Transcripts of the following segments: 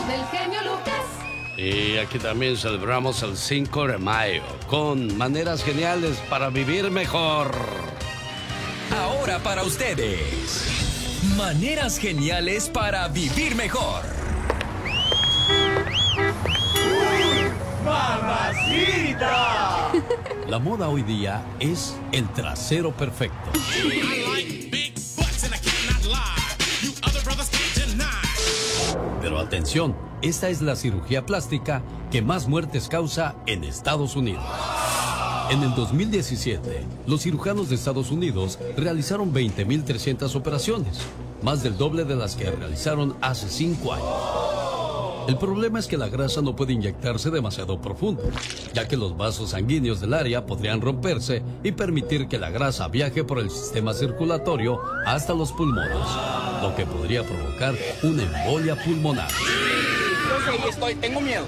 del genio Lucas. Y aquí también celebramos el 5 de mayo con maneras geniales para vivir mejor. Ahora para ustedes, maneras geniales para vivir mejor. ¡Mamacita! La moda hoy día es el trasero perfecto. Pero atención, esta es la cirugía plástica que más muertes causa en Estados Unidos. En el 2017, los cirujanos de Estados Unidos realizaron 20.300 operaciones, más del doble de las que realizaron hace 5 años. El problema es que la grasa no puede inyectarse demasiado profundo, ya que los vasos sanguíneos del área podrían romperse y permitir que la grasa viaje por el sistema circulatorio hasta los pulmones, lo que podría provocar una embolia pulmonar. Yo sé, ahí estoy, tengo miedo.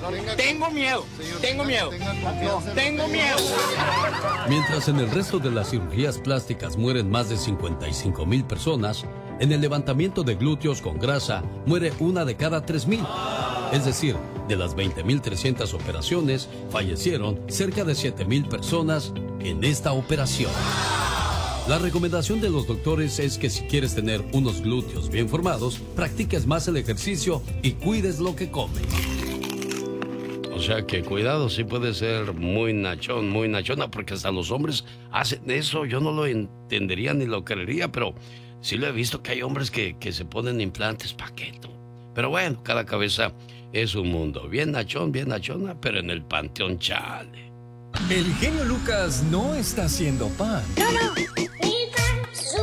Mientras en el resto de las cirugías plásticas mueren más de 55,000 personas, en el levantamiento de glúteos con grasa muere 1 de cada 3,000. Es decir, de las 20.300 operaciones, fallecieron cerca de 7,000 personas en esta operación. La recomendación de los doctores es que si quieres tener unos glúteos bien formados, practiques más el ejercicio y cuides lo que comes. O sea que cuidado, sí puede ser muy nachón, muy nachona, porque hasta los hombres hacen eso. Yo no lo entendería ni lo creería, pero sí lo he visto que hay hombres que se ponen implantes paqueto. Pero bueno, cada cabeza es un mundo. Bien nachón, bien nachona, pero en el panteón, chale. El genio Lucas no está haciendo pan. No. Mi pan,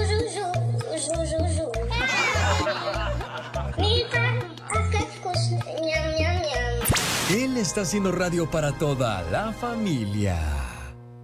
Mi pan, ñam, ñam, ñam. Él está haciendo radio para toda la familia.